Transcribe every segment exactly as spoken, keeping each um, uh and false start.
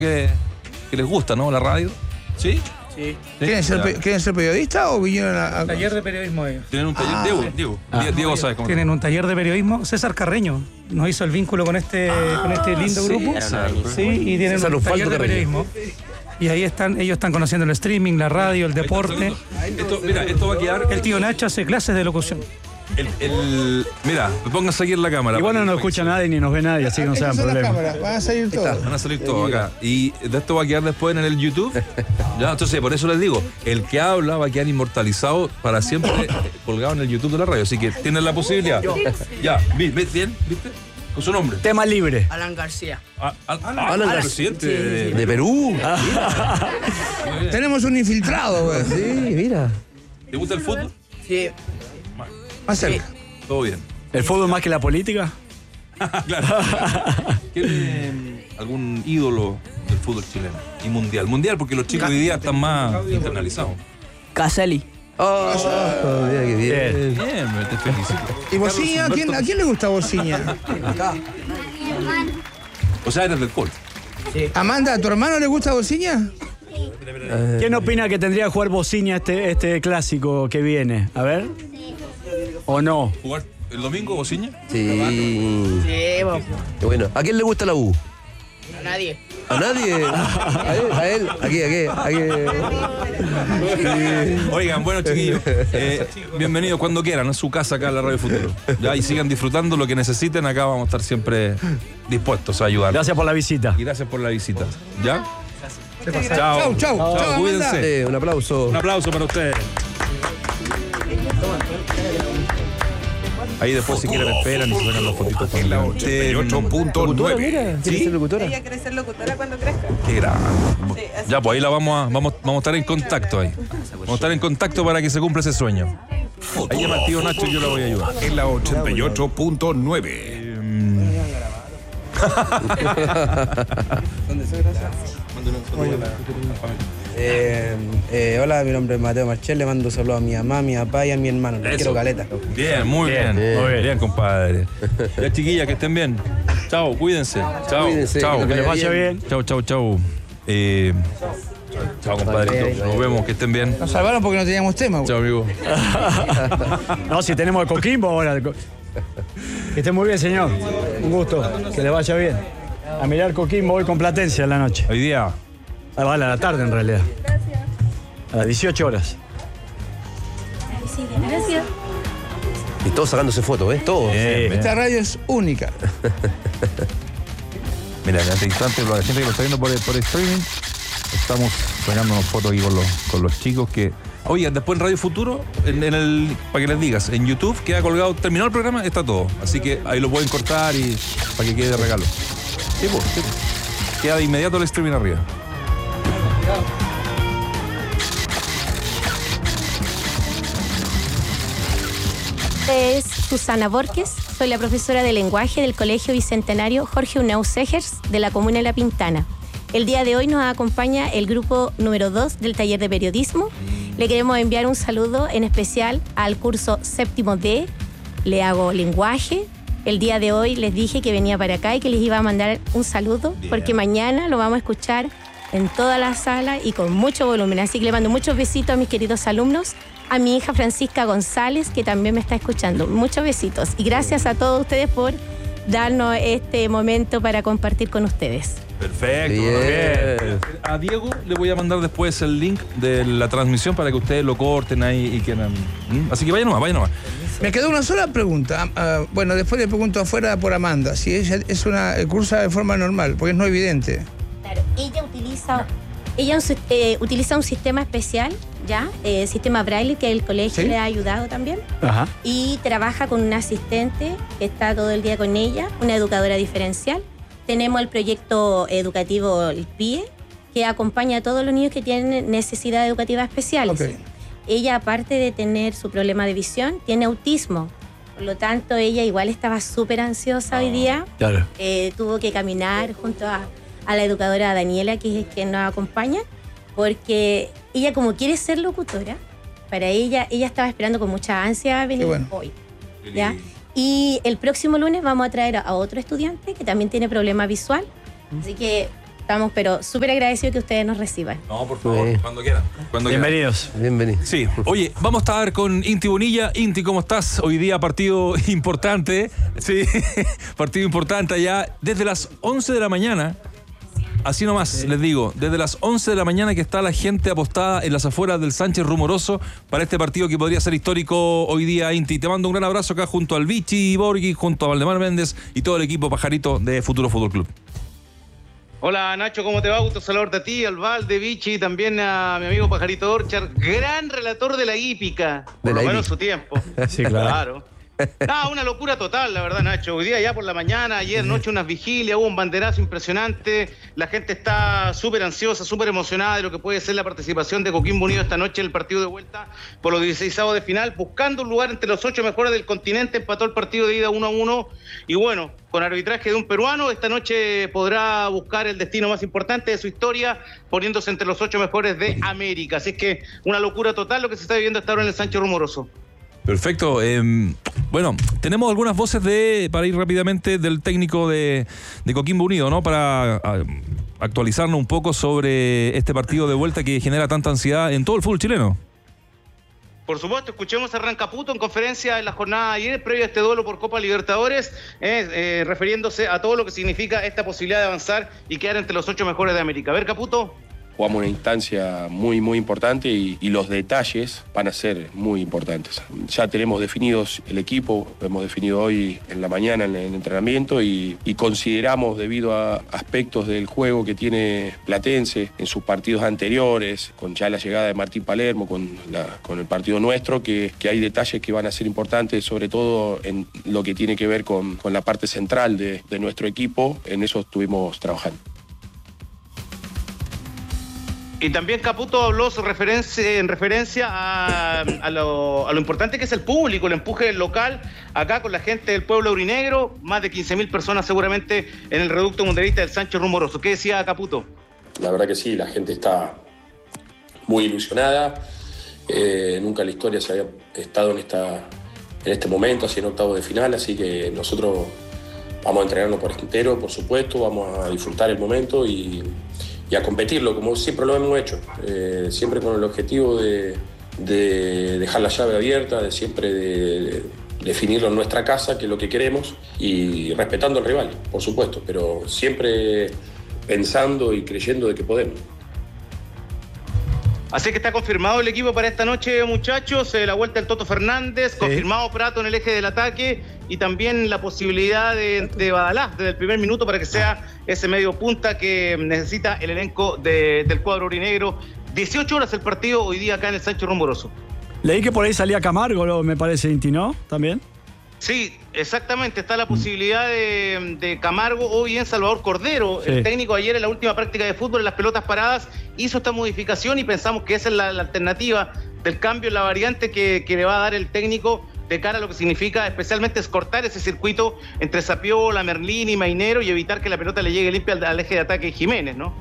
que, que les gusta, ¿no? La radio. ¿Sí? Sí. ¿Quieren ser, pe- ¿quieren ser periodistas o vinieron a...? a... Taller de periodismo ellos. ¿Tienen un taller? Ah, Diego, sí. Diego, Ah. Diego, ¿sabes cómo? Tienen un taller de periodismo. César Carreño nos hizo el vínculo con este, con este lindo sí, grupo. César. Sí, y tienen César un Ufaldo taller de Carreño. periodismo. Y ahí están, ellos están conociendo el streaming, la radio, el deporte. Esto, mira, esto va a quedar. El tío Nacho hace clases de locución. El, el, mira, pónganse aquí en la cámara. Igual no nos escucha nadie ni nos ve nadie, así que no se Estas hagan son las problema. cámaras, van a salir todos. Van a salir todos acá. Y de esto va a quedar después en el YouTube. Ya, entonces, por eso les digo, el que habla va a quedar inmortalizado para siempre eh, colgado en el YouTube de la radio. Así que tienen la posibilidad. Ya, ¿vi- vi- ¿bien? ¿Viste? Con su nombre. Tema libre. Alan García. Ah, ah, Alan ah, García. presidente de, De Perú. Tenemos un infiltrado, güey. Sí, mira. ¿Te gusta el fútbol? Sí. Más cerca. Todo bien. ¿El fútbol más que la política? Claro. ¿Tiene algún ídolo del fútbol chileno? Y mundial. Mundial porque los chicos hoy día están más internalizados. Caselli. Oh, mira qué bien. Bien, me te felicito. ¿Y Bociña? ¿A quién, ¿A quién le gusta Bociña? O sea, eres del Col. Amanda, ¿a tu hermano le gusta Bociña? ¿Quién opina que tendría que jugar Bociña este, este clásico que viene? A ver. ¿O no? ¿Jugar el domingo, Bociña? Sí. Sí, vos. Qué bueno. ¿A quién le gusta la U? A nadie. ¿A nadie? ¿A él? ¿A él? ¿Aquí? ¿A qué? ¿A qué? Oigan, bueno, chiquillos, eh, bienvenidos cuando quieran, es su casa acá en la Radio Futuro. Ya, y sigan disfrutando lo que necesiten, acá vamos a estar siempre dispuestos a ayudar. Gracias por la visita. Y gracias por la visita. ¿Ya? Chau, Chao. chau. Chau, Amanda. Cuídense. Eh, un aplauso. Un aplauso para ustedes. Ahí después si quieren esperan y se sacan las fotitos con la ochenta y ocho punto nueve. ¿Quiere ser locutora? Ella quiere ser locutora cuando crezca. Qué grande. Sí, así Ya, pues ahí la vamos a, vamos, vamos a estar en contacto ahí. Vamos a estar en contacto para que se cumpla ese sueño. Ahí llama el tío Nacho y yo la voy a ayudar. En la ochenta y ocho punto nueve. Eh, eh, hola, mi nombre es Mateo Marchel, le mando saludos a mi mamá, a mi papá y a mi hermano. Les Eso. quiero caleta. Bien, muy bien. Bien, Muy bien. bien, compadre. Ya, chiquillas, que estén bien. Chao, cuídense. Chao, Cuídense, chao. que Que les vaya bien. Chao, chao, chao. Eh, chao, compadrito. Nos vemos, que estén bien. Nos salvaron porque no teníamos tema, güey. Chao, amigo. No, si tenemos el Coquimbo ahora. Que esté muy bien, señor. Un gusto. Que le vaya bien. A mirar Coquimbo hoy con Platense en la noche. Hoy día. Ah, vale, a la tarde en realidad. A las dieciocho horas. Gracias. Y todos sacándose fotos, ¿ves? Todos. Bien, bien. Esta radio es única. Mira, en este instante, la gente que lo está viendo por, por streaming, estamos sacándonos fotos aquí con los, con los chicos que. Oye, después en Radio Futuro, en, en el, para que les digas, en YouTube queda colgado, terminó el programa, está todo. Así que ahí lo pueden cortar y para que quede de regalo. Sí, pues, sí, pues. Queda de inmediato el streaming arriba. Es Susana Borges, soy la profesora de lenguaje del Colegio Bicentenario Jorge Uneu Segers de la comuna de La Pintana. El día de hoy nos acompaña el grupo número dos del taller de periodismo. Le queremos enviar un saludo en especial al curso séptimo D. Le hago lenguaje. El día de hoy les dije que venía para acá y que les iba a mandar un saludo porque mañana lo vamos a escuchar en toda la sala y con mucho volumen. Así que le mando muchos besitos a mis queridos alumnos, a mi hija Francisca González, que también me está escuchando. Muchos besitos. Y gracias a todos ustedes por darnos este momento para compartir con ustedes. Perfecto. Bien. Bien. A Diego le voy a mandar después el link de la transmisión para que ustedes lo corten ahí y quieran. ¿Mm? Así que vayan nomás, vayan nomás. Me quedó una sola pregunta. Ah, bueno, después le pregunto afuera por Amanda, si ella es una cursa de forma normal, porque es no evidente. Claro, ella utiliza, ella eh, utiliza un sistema especial, ¿ya? Eh, sistema Braille, que el colegio ¿Sí? le ha ayudado también. Ajá. Y trabaja con una asistente que está todo el día con ella, una educadora diferencial. Tenemos el proyecto educativo, el P I E, que acompaña a todos los niños que tienen necesidades educativas especiales. Ok. Ella, aparte de tener su problema de visión, tiene autismo. Por lo tanto, ella igual estaba súper ansiosa hoy día. Claro. Eh, tuvo que caminar junto a, a la educadora Daniela, que es quien nos acompaña, porque ella, como quiere ser locutora, para ella, ella estaba esperando con mucha ansia venir bueno. hoy. ¿Ya? Y el próximo lunes vamos a traer a otro estudiante que también tiene problema visual. Así que estamos pero súper agradecidos que ustedes nos reciban. No, por favor, Sí. cuando quieran. Cuando Bienvenidos. Bienvenido. Sí, oye, vamos a estar con Inti Bonilla. Inti, ¿cómo estás? Hoy día partido importante, sí, partido importante allá desde las once de la mañana. Así nomás, sí. Les digo, desde las once de la mañana que está la gente apostada en las afueras del Sánchez Rumoroso para este partido que podría ser histórico hoy día, Inti. Te mando un gran abrazo acá junto al Vichy Borghi, junto a Valdemar Méndez y todo el equipo pajarito de Futuro Fútbol Club. Hola Nacho, ¿cómo te va? Gusto saludarte a ti, al Valde, Vichy, también a mi amigo Pajarito Orchard, gran relator de la hípica, por lo menos su tiempo. Sí, claro. Claro. Ah, una locura total, la verdad, Nacho. Hoy día ya por la mañana, ayer noche unas vigilias, hubo un banderazo impresionante. La gente está súper ansiosa, súper emocionada de lo que puede ser la participación de Coquimbo Unido esta noche en el partido de vuelta por los dieciseisavos de final, buscando un lugar entre los ocho mejores del continente. Empató el partido de ida uno a uno y bueno, con arbitraje de un peruano, esta noche podrá buscar el destino más importante de su historia, poniéndose entre los ocho mejores de América. Así que una locura total lo que se está viviendo hasta ahora en el Sánchez Rumoroso. Perfecto. Eh, bueno, tenemos algunas voces de para ir rápidamente del técnico de, de Coquimbo Unido, ¿no? Para a, actualizarnos un poco sobre este partido de vuelta que genera tanta ansiedad en todo el fútbol chileno. Por supuesto, escuchemos a Hernán Caputo en conferencia en la jornada de ayer, previo a este duelo por Copa Libertadores, eh, eh, refiriéndose a todo lo que significa esta posibilidad de avanzar y quedar entre los ocho mejores de América. A ver, Caputo. Jugamos una instancia muy, muy importante y, y los detalles van a ser muy importantes. Ya tenemos definidos el equipo, lo hemos definido hoy en la mañana en el entrenamiento y, y consideramos, debido a aspectos del juego que tiene Platense en sus partidos anteriores, con ya la llegada de Martín Palermo, con, la, con el partido nuestro, que, que hay detalles que van a ser importantes, sobre todo en lo que tiene que ver con, con la parte central de, de nuestro equipo. En eso estuvimos trabajando. Y también Caputo habló su referencia, en referencia a, a, lo, a lo importante que es el público, el empuje del local, acá con la gente del pueblo aurinegro, más de quince mil personas seguramente en el reducto mundialista del Sánchez Rumoroso. ¿Qué decía Caputo? La verdad que sí, la gente está muy ilusionada. Eh, nunca en la historia se había estado en, esta, en este momento, así en octavos de final, así que nosotros vamos a entrenarnos por entero, por supuesto, vamos a disfrutar el momento y... y a competirlo, como siempre lo hemos hecho, eh, siempre con el objetivo de, de dejar la llave abierta, de siempre de, de definirlo en nuestra casa, que es lo que queremos, y respetando al rival, por supuesto, pero siempre pensando y creyendo de que podemos. Así que está confirmado el equipo para esta noche, muchachos. Eh, la vuelta del Toto Fernández, sí. Confirmado Prato en el eje del ataque y también la posibilidad de, de Badalá desde el primer minuto para que sea ese medio punta que necesita el elenco de, del cuadro aurinegro. dieciocho horas el partido hoy día acá en el Sánchez Rumoroso. Leí que por ahí salía Camargo, me parece, Inti, ¿no? También. Sí, exactamente, está la posibilidad de, de Camargo o bien Salvador Cordero. Sí. El técnico ayer en la última práctica de fútbol en las pelotas paradas hizo esta modificación y pensamos que esa es la, la alternativa del cambio, la variante que, que le va a dar el técnico de cara a lo que significa especialmente es cortar ese circuito entre Sapiola, Merlín y Mainero y evitar que la pelota le llegue limpia al, al eje de ataque de Jiménez, ¿no?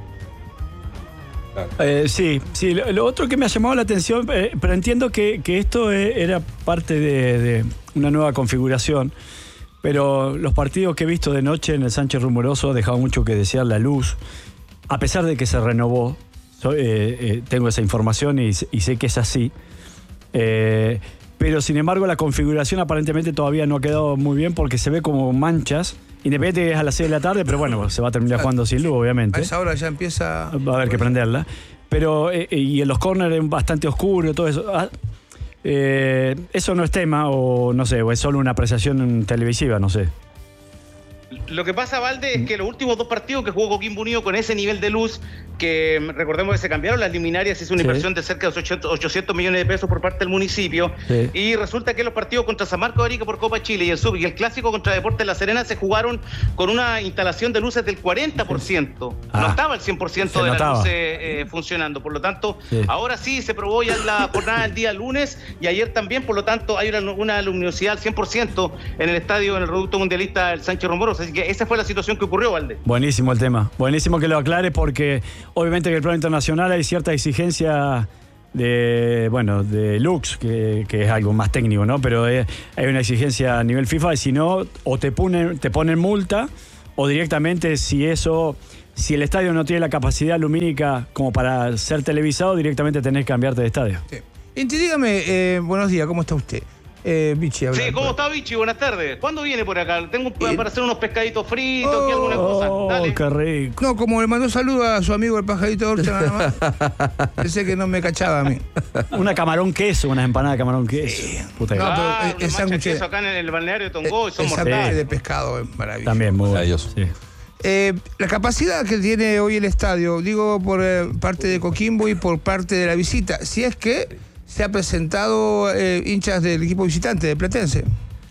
Eh, sí, sí. Lo, lo otro que me ha llamado la atención, eh, pero entiendo que, que esto eh, era parte de, de una nueva configuración, pero los partidos que he visto de noche en el Sánchez Rumoroso dejaban mucho que desear la luz, a pesar de que se renovó. So, eh, eh, tengo esa información y, y sé que es así. Eh, pero sin embargo la configuración aparentemente todavía no ha quedado muy bien porque se ve como manchas. Independiente que es a las seis de la tarde, pero bueno, se va a terminar jugando sin luz, obviamente. A esa hora ya empieza... Va a haber que prenderla. Pero, eh, y en los corners es bastante oscuro, todo eso. Ah, eh, ¿eso no es tema o no sé, o es solo una apreciación televisiva, no sé? Lo que pasa, Valde, es que los últimos dos partidos que jugó Coquimbo Unido con ese nivel de luz, que recordemos que se cambiaron las luminarias, hizo una sí. inversión de cerca de ochocientos millones de pesos por parte del municipio, sí. y resulta que los partidos contra San Marcos de Arica por Copa Chile y el Sub y el clásico contra Deportes La Serena se jugaron con una instalación de luces del cuarenta por ciento. Ah, no estaba el cien por ciento de las luces eh, funcionando. Por lo tanto, sí. ahora sí se probó ya en la jornada del día lunes y ayer también, por lo tanto, hay una, una luminosidad al cien por ciento en el estadio, en el reducto mundialista del Sánchez Rumoroso. Así que esa fue la situación que ocurrió, Valde. Buenísimo el tema. Buenísimo que lo aclare porque obviamente que el plano internacional hay cierta exigencia de, bueno, de lux, que, que es algo más técnico, ¿no? Pero hay una exigencia a nivel FIFA y si no, o te ponen, te ponen multa o directamente si eso si el estadio no tiene la capacidad lumínica como para ser televisado, directamente tenés que cambiarte de estadio. Sí. Inti, dígame, eh, buenos días, ¿cómo está usted? Eh, Vichy, habla. Sí, ¿cómo está Vichy? Buenas tardes. ¿Cuándo viene por acá? Tengo para hacer unos pescaditos fritos, aquí alguna cosa. Dale. Oh, qué rico. No, como le mandó saludo a su amigo el pajarito de Orcha nada más. Pensé que no me cachaba a mí. Una camarón queso, una empanada de camarón queso. Puta No, que- pero Ah, es- una es mancha de sándwich de- queso acá en el balneario de Tongo y El somos sándwich mortales. de pescado es maravilloso. También muy bueno. Maravilloso. Sí. Eh, la capacidad que tiene hoy el estadio, digo por eh, parte de Coquimbo y por parte de la visita, si es que se ha presentado eh, hinchas del equipo visitante de Platense.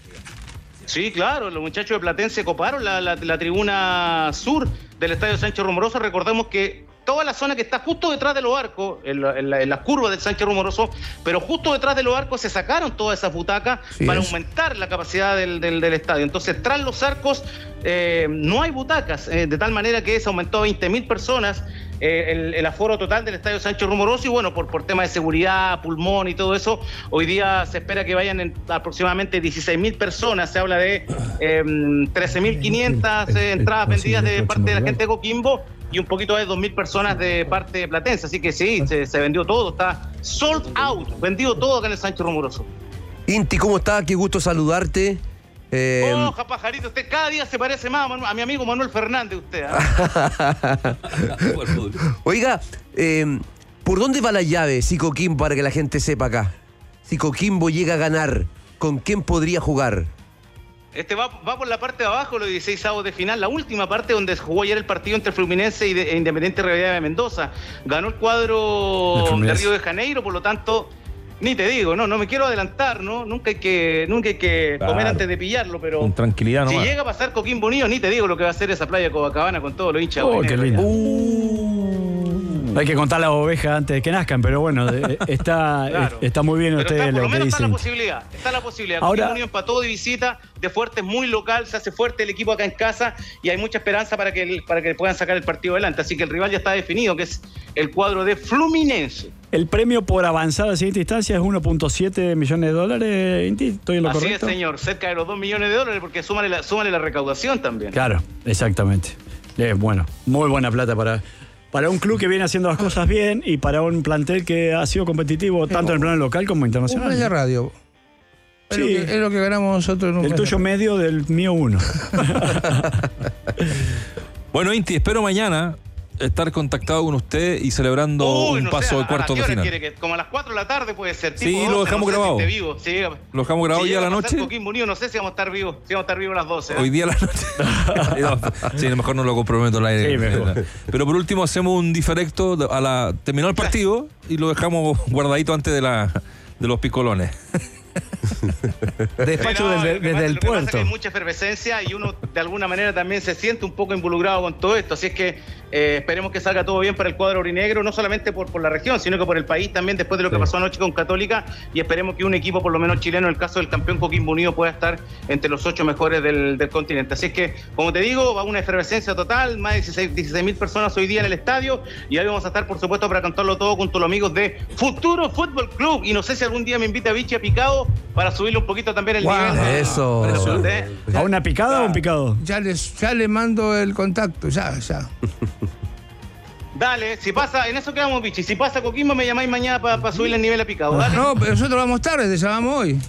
Sí, claro, los muchachos de Platense coparon la, la, la tribuna sur del Estadio Sánchez Rumoroso. Recordemos que toda la zona que está justo detrás de los arcos, en, la, en, la, en las curvas del Sánchez Rumoroso, pero justo detrás de los arcos se sacaron todas esas butacas Sí para es. aumentar la capacidad del, del, del estadio. Entonces, tras los arcos eh, no hay butacas, eh, de tal manera que se aumentó a veinte mil personas eh, el, el aforo total del Estadio Sánchez Rumoroso, y bueno, por, por temas de seguridad, pulmón y todo eso, hoy día se espera que vayan en aproximadamente dieciséis mil personas. Se habla de eh, trece mil quinientas eh, entradas vendidas de parte de la gente de Coquimbo y un poquito de dos mil personas de parte de Platense. Así que sí, se, se vendió todo, está sold out, vendido todo acá en el Sánchez Rumoroso. Inti, ¿cómo está? Qué gusto saludarte. Eh, Oja, pajarito, usted cada día se parece más a, Manu- a mi amigo Manuel Fernández, usted. ¿ah? Oiga, eh, ¿por dónde va la llave, si Coquimbo, para que la gente sepa acá? Si Coquimbo llega a ganar, ¿con quién podría jugar? Este va, va por la parte de abajo, los dieciséis avos de final, la última parte donde se jugó ayer el partido entre Fluminense y de, e Independiente Rivadavia de Mendoza. Ganó el cuadro De de, Fluminense. Río de Janeiro, por lo tanto, ni te digo, no, no me quiero adelantar, ¿no? Nunca hay que, nunca hay que Claro. comer antes de pillarlo, pero Con tranquilidad si nomás. llega a pasar Coquimbo Unido, ni te digo lo que va a hacer esa playa de Copacabana con todos los hinchas. Oh, qué aurinegros. lindo. Hay que contar las ovejas antes de que nazcan, pero bueno, de- está, Claro. está muy bien Pero usted está, por lo lo que menos está dice. la posibilidad, está la posibilidad. Ahora- Coquimbo Unido empató de visita, de fuerte, es muy local, se hace fuerte el equipo acá en casa y hay mucha esperanza para que, el- para que puedan sacar el partido adelante. Así que el rival ya está definido, que es el cuadro de Fluminense. El premio por avanzar a la siguiente instancia es uno punto siete millones de dólares, Inti. ¿Estoy en lo Así correcto? es, señor, cerca de los dos millones de dólares, porque súmale la, súmale la recaudación también. Claro, exactamente. Eh, bueno, muy buena plata para, para un club que viene haciendo las cosas bien y para un plantel que ha sido competitivo tanto en el plano local como Un internacional. mes de radio. Es, Sí. lo que, es lo que ganamos nosotros en un El mes de tuyo radio. medio, del mío uno. Bueno, Inti, espero mañana estar contactado con usted y celebrando Uy, un no paso sé, de ¿a- cuartos a qué de hora final. quiere que- como a las cuatro de la tarde puede ser. Sí, tipo lo doce, dejamos no sé si grabado. esté vivo. Si llega- Lo dejamos grabado si hoy a llega la pasar noche. Coquimbo Unido, no sé si vamos a estar vivos, si vamos a estar vivos a las doce. ¿eh? Hoy día a la noche. No, sí, a lo mejor no lo comprometo al aire. Sí, mejor. Pero por último hacemos un diferecto de- a la terminó el partido y lo dejamos guardadito antes de la de los picolones. Despacho Sí, no, desde, lo que desde pasa- el lo que pasa es puerto. que hay mucha efervescencia y uno de alguna manera también se siente un poco involucrado con todo esto. Así es que eh, esperemos que salga todo bien para el cuadro aurinegro, no solamente por, por la región, sino que por el país también, después de lo que Sí. pasó anoche con Católica. Y esperemos que un equipo, por lo menos chileno, en el caso del campeón Coquimbo Unido, pueda estar entre los ocho mejores del, del continente. Así es que, como te digo, va una efervescencia total, más de dieciséis mil personas hoy día en el estadio. Y ahí vamos a estar, por supuesto, para cantarlo todo junto a los amigos de Futuro Fútbol Club. Y no sé si algún día me invita Vichy a Picado para subirle un poquito también el Guau. nivel. de- Eso. de- ¿A una picada o un picado? Ya, les, ya le mando el contacto, ya, ya. Dale, si pasa, en eso quedamos, Vichy. Si pasa Coquimbo, me llamáis mañana para subirle el nivel a Picado. Dale. No, pero nosotros vamos tarde, te llamamos hoy.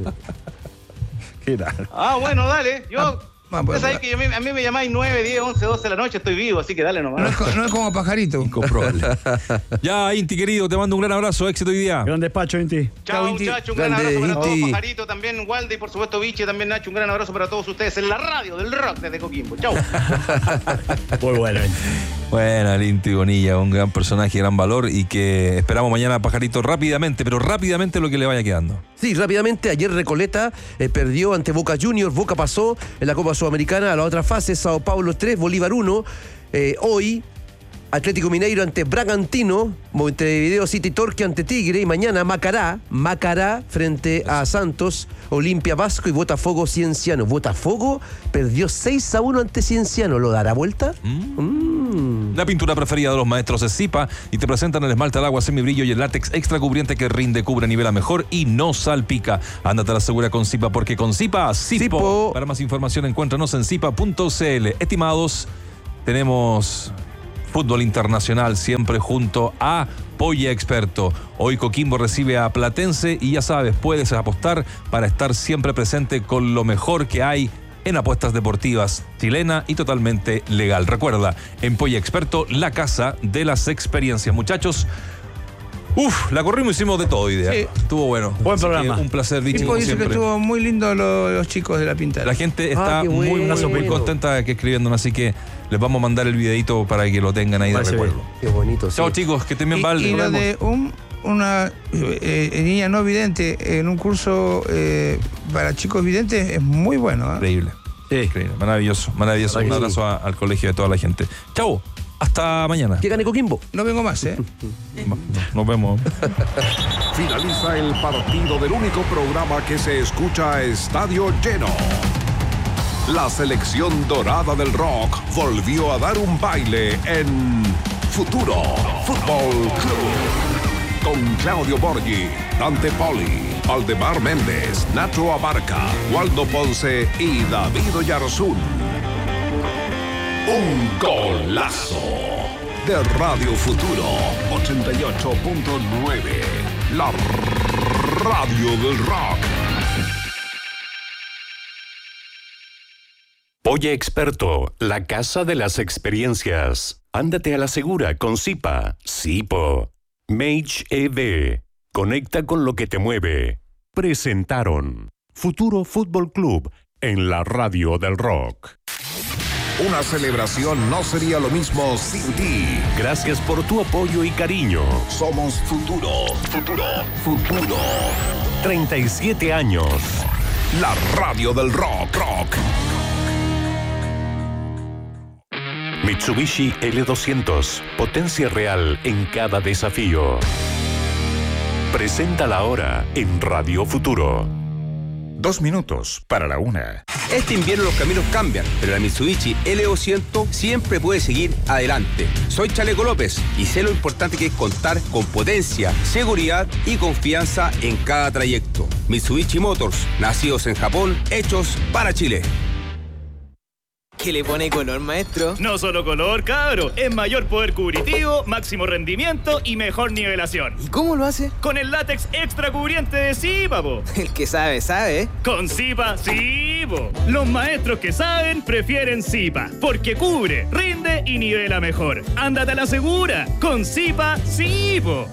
Ah, bueno, dale. Yo. Ah, pues, Ustedes saben que yo, me- a mí me llamáis nueve, diez, once, doce de la noche, estoy vivo, así que dale No nomás. es, co- no es como pajarito. Incomprobable. Ya, Inti, querido, te mando un gran abrazo, éxito hoy día. Gran despacho, Inti. Chao, Inti. muchachos, un gran Grande, abrazo para Inti. todos, Pajarito, también Walde y por supuesto Vichy, también Nacho, un gran abrazo para todos ustedes en la radio del rock desde Coquimbo. Chao. Muy bueno, Inti. Bueno, el Inti Bonilla, un gran personaje, gran valor y que esperamos mañana, Pajarito, rápidamente, pero rápidamente lo que le vaya quedando. Sí, rápidamente, ayer Recoleta eh, perdió ante Boca Juniors. Boca pasó en la Copa Sudamericana a la otra fase, Sao Paulo tres, Bolívar uno. Eh, hoy, Atlético Mineiro ante Bragantino, Montevideo City Torque ante Tigre, y mañana Macará, Macará frente a Santos, Olimpia Vasco y Botafogo Cienciano. Botafogo perdió seis a uno ante Cienciano, ¿lo dará vuelta? Mm. La pintura preferida de los maestros es Zipa y te presentan el esmalte al agua semibrillo y el látex extra cubriente que rinde, cubre, nivela mejor y no salpica. Ándate a la segura con Zipa, porque con Zipa, Zipo. Zipo. Para más información encuéntranos en zipa punto c l. Estimados, tenemos fútbol internacional siempre junto a Polla Experto. Hoy Coquimbo recibe a Platense y ya sabes, puedes apostar para estar siempre presente con lo mejor que hay en apuestas deportivas, chilena y totalmente legal. Recuerda, en Polla Experto, la casa de las experiencias. Muchachos, uf, la corrimos, hicimos de todo hoy día. Sí. Estuvo bueno. Buen programa. Un placer, Vichy, como dice siempre. que estuvo muy lindo lo, los chicos de La Pintana. La gente está ah, muy, bueno. muy, muy contenta que escribiéndonos, así que les vamos a mandar el videito para que lo tengan ahí de recuerdo. Qué bonito. Chao, sí. chicos, que estén bien, Valde. Y, y lo de un, una eh, niña no vidente en un curso eh, para chicos videntes es muy bueno. ¿eh? Increíble. Sí. Increíble. Maravilloso, maravilloso. Un abrazo a, al colegio de toda la gente. Chao. Hasta mañana. Que gane Coquimbo. No vengo más, ¿eh? Nos vemos. Finaliza el partido del único programa que se escucha a estadio lleno. La selección dorada del rock volvió a dar un baile en Futuro Fútbol Club. Con Claudio Borghi, Dante Poli, Aldemar Méndez, Nacho Abarca, Waldo Ponce y David Oyarzún. Un golazo de Radio Futuro ochenta y ocho punto nueve, la radio del rock. Polla Experto, la casa de las experiencias. Ándate a la segura con Zipa, Zipo. Mage E D, conecta con lo que te mueve. Presentaron Futuro Fútbol Club en la radio del rock. Una celebración no sería lo mismo sin ti. Gracias por tu apoyo y cariño. Somos Futuro, Futuro, Futuro. treinta y siete años. La radio del rock, rock. Mitsubishi L doscientos, potencia real en cada desafío. Presenta la hora en Radio Futuro. Dos minutos para la una. Este invierno los caminos cambian, pero la Mitsubishi L doscientos siempre puede seguir adelante. Soy Chaleco López y sé lo importante que es contar con potencia, seguridad y confianza en cada trayecto. Mitsubishi Motors, nacidos en Japón, hechos para Chile. ¿Qué le pone color, maestro? No solo color, cabro. Es mayor poder cubritivo, máximo rendimiento y mejor nivelación. ¿Y cómo lo hace? Con el látex extra cubriente de Zipa, po. El que sabe, sabe. Con Zipa, sí, po. Los maestros que saben prefieren Zipa, porque cubre, rinde y nivela mejor. Ándate a la segura. Con Zipa, sí, po.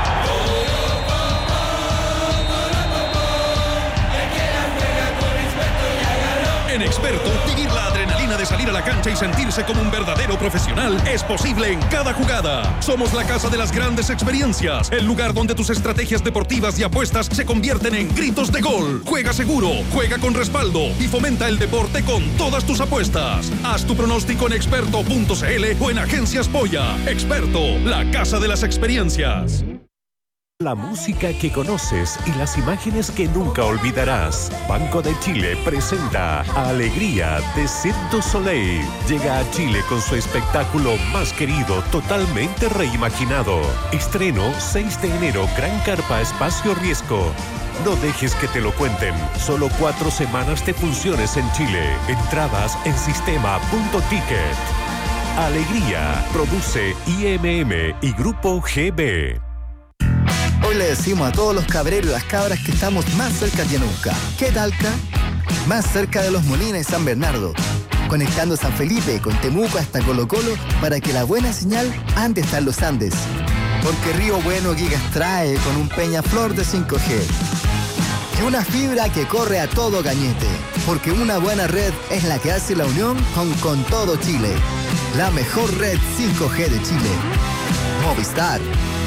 En Experto, vivir la adrenalina de salir a la cancha y sentirse como un verdadero profesional es posible en cada jugada. Somos la casa de las grandes experiencias, el lugar donde tus estrategias deportivas y apuestas se convierten en gritos de gol. Juega seguro, juega con respaldo y fomenta el deporte con todas tus apuestas. Haz tu pronóstico en experto punto c l o en Agencias Polla. Experto, la casa de las experiencias. La música que conoces y las imágenes que nunca olvidarás. Banco de Chile presenta Alegría de Cirque du Soleil. Llega a Chile con su espectáculo más querido, totalmente reimaginado. Estreno seis de enero, Gran Carpa Espacio Riesgo. No dejes que te lo cuenten. Solo cuatro semanas de funciones en Chile. Entradas en sistema punto ticket. Alegría. Produce I M M y Grupo G B. Hoy le decimos a todos los cabreros y las cabras que estamos más cerca que nunca. ¿Qué talca? Más cerca de Los Molinos y San Bernardo. Conectando San Felipe con Temuco hasta Colo Colo para que la buena señal ande hasta en los Andes. Porque Río Bueno Gigas trae con un Peñaflor de cinco G. Y una fibra que corre a todo cañete. Porque una buena red es la que hace la unión con, con todo Chile. La mejor red cinco G de Chile. Movistar.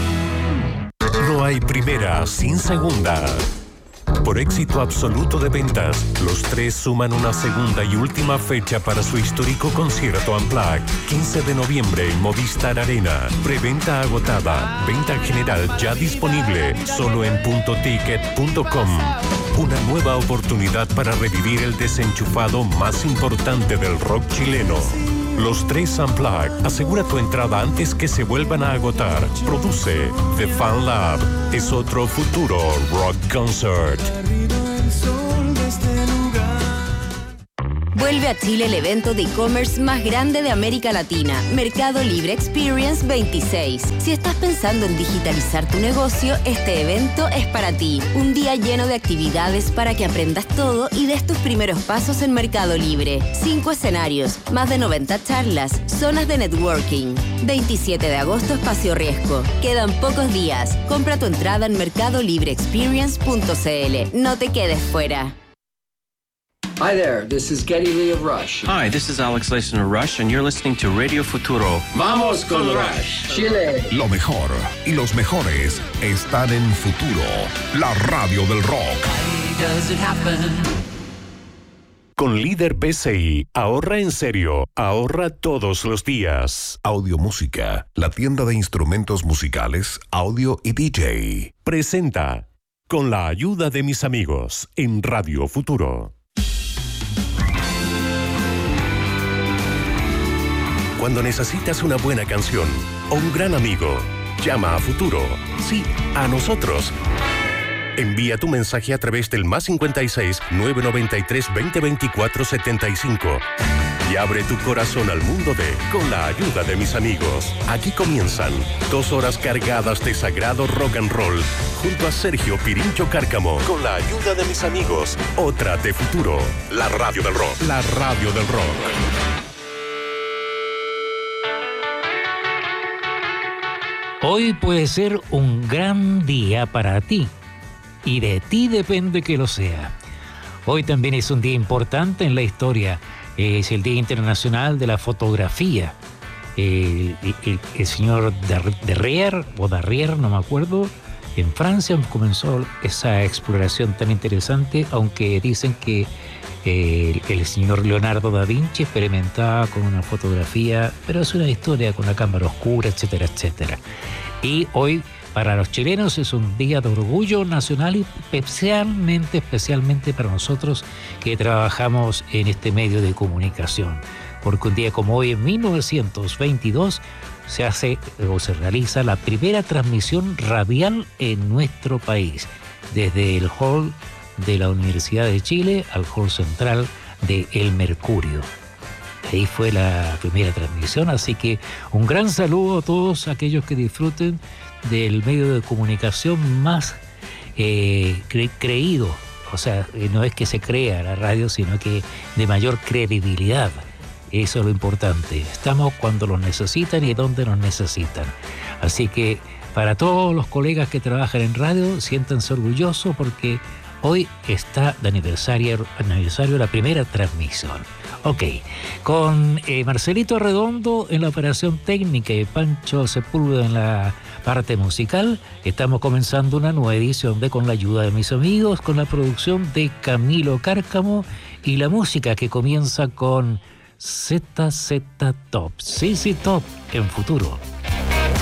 No hay primera sin segunda. Por éxito absoluto de ventas, los tres suman una segunda y última fecha para su histórico concierto Unplugged. quince de noviembre en Movistar Arena. Preventa agotada. Venta general ya disponible. Solo en punto ticket punto com. Una nueva oportunidad para revivir el desenchufado más importante del rock chileno. Los tres Unplugged. Asegura tu entrada antes que se vuelvan a agotar. Produce The Fan Lab. Es otro futuro rock concert. Vuelve a Chile el evento de e-commerce más grande de América Latina, Mercado Libre Experience veintiséis. Si estás pensando en digitalizar tu negocio, este evento es para ti. Un día lleno de actividades para que aprendas todo y des tus primeros pasos en Mercado Libre. Cinco escenarios, más de noventa charlas, zonas de networking. veintisiete de agosto, Espacio Riesgo. Quedan pocos días. Compra tu entrada en mercado libre experience punto c l. No te quedes fuera. Hi there, this is Geddy Lee of Rush. Hi, this is Alex Leyson of Rush, and you're listening to Radio Futuro. Vamos con Rush, Chile. Lo mejor y los mejores están en Futuro, la radio del rock. Con Líder P C I, ahorra en serio, ahorra todos los días. Audio Música, la tienda de instrumentos musicales, audio y D J. Presenta, con la ayuda de mis amigos, en Radio Futuro. Cuando necesitas una buena canción o un gran amigo, llama a Futuro. Sí, a nosotros. Envía tu mensaje a través del más cincuenta y seis, novecientos noventa y tres, veinte veinticuatro, setenta y cinco. Y abre tu corazón al mundo de Con la ayuda de mis amigos. Aquí comienzan dos horas cargadas de sagrado rock and roll junto a Sergio Pirincho Cárcamo. Con la ayuda de mis amigos. Otra de Futuro. La radio del rock. La radio del rock. Hoy puede ser un gran día para ti, y de ti depende que lo sea. Hoy también es un día importante en la historia, es el Día Internacional de la Fotografía. El, el, el señor Darrier, o Darrier, no me acuerdo, en Francia comenzó esa exploración tan interesante, aunque dicen que eh, el, el señor Leonardo da Vinci experimentaba con una fotografía, pero es una historia con la cámara oscura, etcétera, etcétera. Y hoy, para los chilenos, es un día de orgullo nacional y especialmente, especialmente para nosotros que trabajamos en este medio de comunicación. Porque un día como hoy, en mil novecientos veintidós, se hace o se realiza la primera transmisión radial en nuestro país, desde el hall de la Universidad de Chile al hall central de El Mercurio. Ahí fue la primera transmisión, así que un gran saludo a todos aquellos que disfruten del medio de comunicación más eh, cre- creído. O sea, no es que se crea la radio, sino que de mayor credibilidad. Eso es lo importante. Estamos cuando los necesitan y donde nos necesitan. Así que para todos los colegas que trabajan en radio, siéntanse orgullosos porque hoy está de aniversario, aniversario la primera transmisión. Ok, con eh, Marcelito Redondo en la operación técnica y Pancho Sepúlveda en la parte musical, estamos comenzando una nueva edición de Con la ayuda de mis amigos, con la producción de Camilo Cárcamo y la música que comienza con Z Z Top, Z Z Top en Futuro.